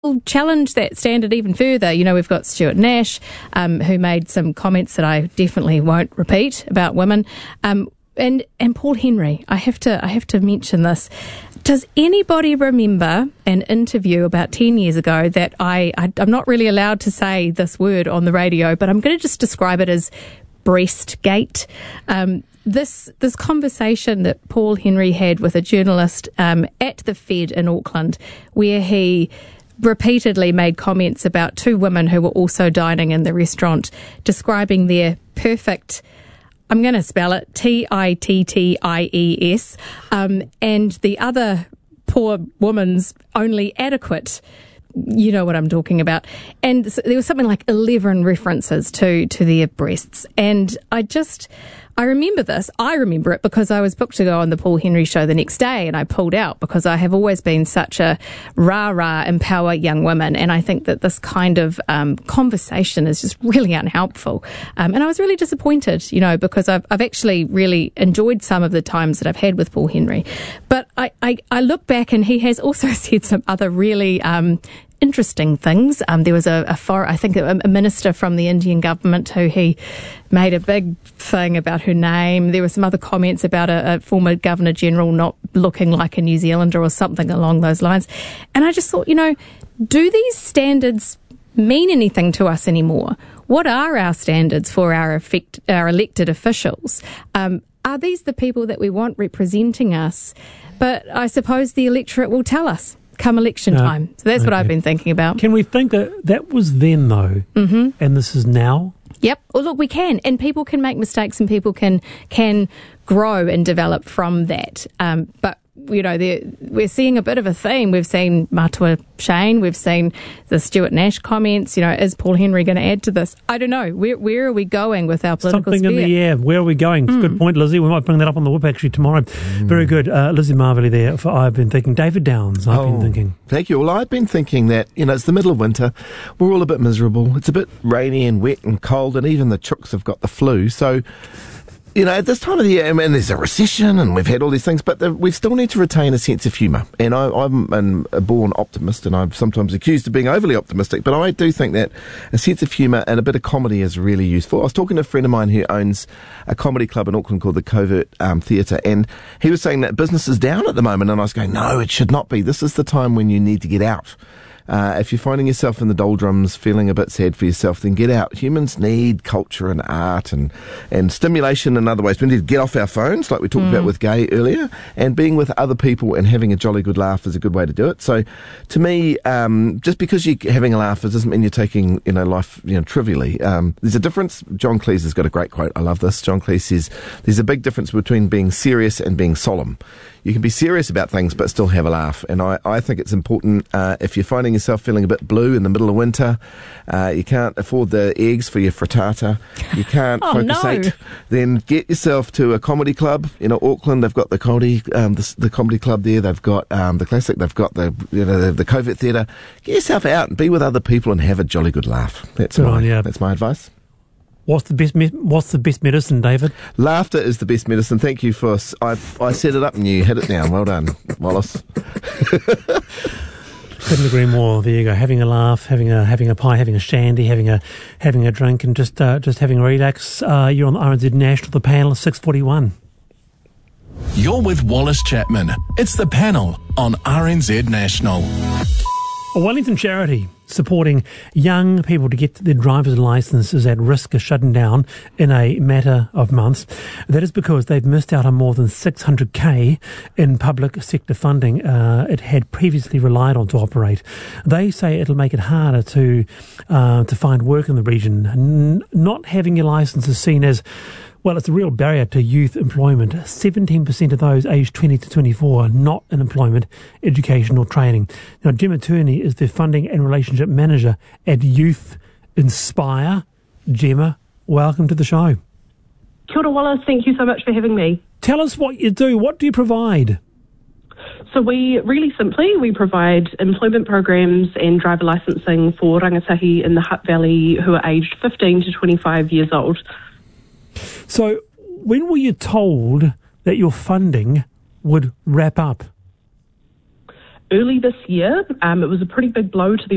challenge that standard even further. You know, we've got Stuart Nash, who made some comments that I definitely won't repeat about women, and Paul Henry. I have to mention this. Does anybody remember an interview about 10 years ago that I'm not really allowed to say this word on the radio, but I'm going to just describe it as breastgate. This conversation that Paul Henry had with a journalist at the Fed in Auckland, where he repeatedly made comments about two women who were also dining in the restaurant, describing their perfect, I'm going to spell it, Titties, and the other poor woman's only adequate. You know what I'm talking about. And so there was something like 11 references to their breasts. And I remember this. I remember it because I was booked to go on the Paul Henry show the next day, and I pulled out because I have always been such a rah-rah, empower young women. And I think that this kind of conversation is just really unhelpful. And I was really disappointed, you know, because I've actually really enjoyed some of the times that I've had with Paul Henry. But I look back, and he has also said some other really interesting things. There was a minister from the Indian government who he made a big thing about her name. There were some other comments about a former Governor General not looking like a New Zealander or something along those lines. And I just thought, you know, do these standards mean anything to us anymore? What are our standards for our elected officials? Are these the people that we want representing us? But I suppose the electorate will tell us come election time. So that's what I've been thinking about. Can we think that was then, though, and this is now? Yep. Well, look, we can. And people can make mistakes, and people can grow and develop from that. But, you know, we're seeing a bit of a theme. We've seen Matua Shane. We've seen the Stuart Nash comments. You know, is Paul Henry going to add to this? I don't know. Where are we going with our political Something sphere? in the air. Where are we going? Good point, Lizzie. We might bring that up on the whip actually tomorrow. Very good. Lizzie Marvelly there for I've Been Thinking. David Downs, I've Been Thinking. Thank you. Well, I've been thinking that, you know, it's the middle of winter. We're all a bit miserable. It's a bit rainy and wet and cold, and even the chooks have got the flu. So, you know, at this time of the year, I mean, there's a recession and we've had all these things, but we still need to retain a sense of humour. And I'm a born optimist, and I'm sometimes accused of being overly optimistic, but I do think that a sense of humour and a bit of comedy is really useful. I was talking to a friend of mine who owns a comedy club in Auckland called the Covert Theatre, and he was saying that business is down at the moment, and I was going, no, it should not be. This is the time when you need to get out. If you're finding yourself in the doldrums, feeling a bit sad for yourself, then get out. Humans need culture and art and stimulation in other ways. We need to get off our phones, like we talked about with Gay earlier, and being with other people and having a jolly good laugh is a good way to do it. So, to me, just because you're having a laugh, it doesn't mean you're taking, you know, life, you know, trivially. There's a difference. John Cleese has got a great quote. I love this. John Cleese says, there's a big difference between being serious and being solemn. You can be serious about things but still have a laugh. And I think it's important, if you're finding yourself feeling a bit blue in the middle of winter, you can't afford the eggs for your frittata, you can't focusate, then get yourself to a comedy club. You know, Auckland, they've got the comedy club there, they've got the Classic, they've got the Covert Theatre. Get yourself out and be with other people and have a jolly good laugh. That's my advice. What's the best medicine, David? Laughter is the best medicine. Thank you for... I set it up and you hit it down. Well done, Wallace. Couldn't agree more. There you go. Having a laugh, having a pie, having a shandy, having a drink, and just having a relax. You're on the RNZ National. The panel is 6:41. You're with Wallace Chapman. It's the panel on RNZ National. A Wellington charity supporting young people to get their driver's licences at risk of shutting down in a matter of months. That is because they've missed out on more than $600K in public sector funding it had previously relied on to operate. They say it'll make it harder to find work in the region. Not having your licence is seen as, well, it's a real barrier to youth employment. 17% of those aged 20 to 24 are not in employment, education or training. Now, Gemma Turney is the Funding and Relationship Manager at Youth Inspire. Gemma, welcome to the show. Kia ora, Wallace. Thank you so much for having me. Tell us what you do. What do you provide? So we provide employment programs and driver licensing for rangatahi in the Hutt Valley who are aged 15 to 25 years old. So when were you told that your funding would wrap up? Early this year. It was a pretty big blow to the